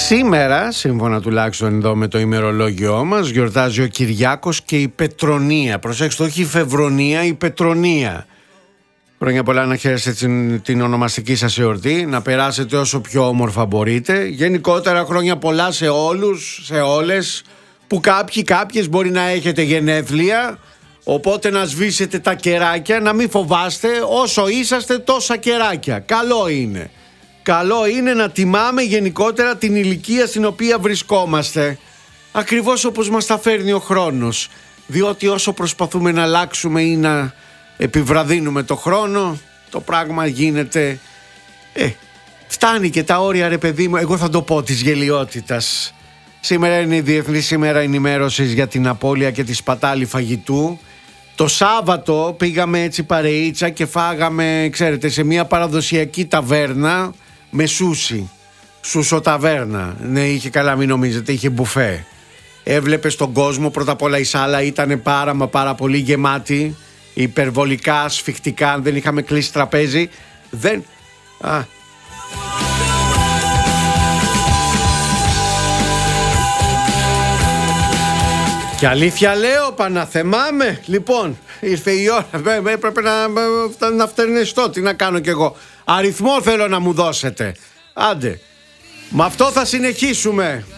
Σήμερα, σύμφωνα τουλάχιστον εδώ με το ημερολόγιό μας, γιορτάζει ο Κυριάκος και η Πετρονία. Προσέξτε, όχι η Φεβρονία, η Πετρονία. Χρόνια πολλά να χαίρεστε την ονομαστική σας εορτή, να περάσετε όσο πιο όμορφα μπορείτε. Γενικότερα χρόνια πολλά σε όλους, σε όλες, που κάποιες μπορεί να έχετε γενέθλια, οπότε να σβήσετε τα κεράκια, να μην φοβάστε, όσο είσαστε τόσα κεράκια. Καλό είναι. Καλό είναι να τιμάμε γενικότερα την ηλικία στην οποία βρισκόμαστε. Ακριβώς όπως μας τα φέρνει ο χρόνος. Διότι όσο προσπαθούμε να αλλάξουμε ή να επιβραδύνουμε το χρόνο, το πράγμα γίνεται... φτάνει και τα όρια, ρε παιδί μου, εγώ θα το πω, της γελοιότητας. Σήμερα είναι η Διεθνή ημέρα ενημέρωσης για την απώλεια και τη σπατάλη φαγητού. Το Σάββατο πήγαμε έτσι παρεΐτσα και φάγαμε, ξέρετε, σε μια παραδοσιακή ταβέρνα με σούσι. Σουσοταβέρνα. Ναι, είχε, καλά μην νομίζετε, είχε μπουφέ. Έβλεπες τον κόσμο, πρώτα απ' όλα η σάλα ήταν πάρα πολύ γεμάτη. Υπερβολικά, ασφιχτικά, αν δεν είχαμε κλείσει τραπέζι. Και αλήθεια λέω, Παναθεμάμαι. Λοιπόν, ήρθε η ώρα. Έπρεπε να φτερνιστώ. Τι να κάνω κι εγώ. Αριθμό θέλω να μου δώσετε. Άντε. Με αυτό θα συνεχίσουμε.